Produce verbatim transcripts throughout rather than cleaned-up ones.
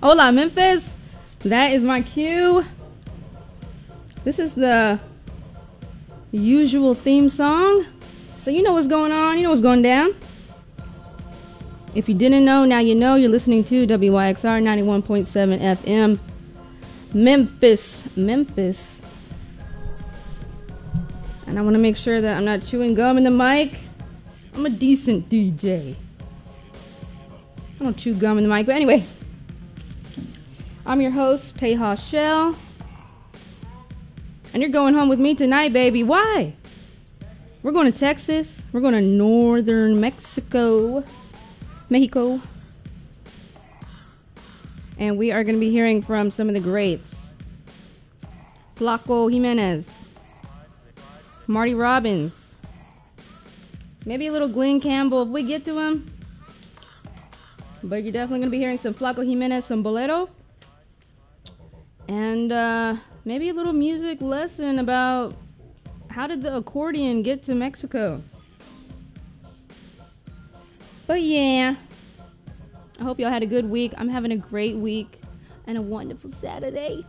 Hola, Memphis. That is my cue. This is the usual theme song. So you know what's going on. You know what's going down. If you didn't know, now you know. You're listening to W Y X R ninety-one point seven F M. Memphis. Memphis. And I want to make sure that I'm not chewing gum in the mic. I'm a decent D J. I don't chew gum in the mic. But anyway. I'm your host, Tejas Shell. And you're going home with me tonight, baby. Why? We're going to Texas. We're going to northern Mexico. Mexico. And we are going to be hearing from some of the greats. Flaco Jimenez. Marty Robbins. Maybe a little Glenn Campbell if we get to him. But you're definitely going to be hearing some Flaco Jimenez, some bolero. And uh, maybe a little music lesson about how did the accordion get to Mexico. But yeah, I hope y'all had a good week. I'm having a great week and a wonderful Saturday.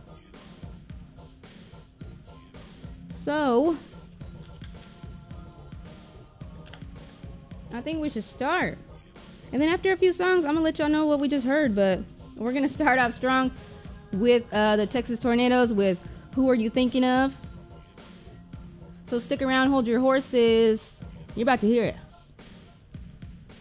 So, I think we should start. And then after a few songs, I'm going to let y'all know what we just heard. But we're going to start off strong with uh, the Texas Tornadoes with Who Are You Thinking Of? So stick around, hold your horses. You're about to hear it.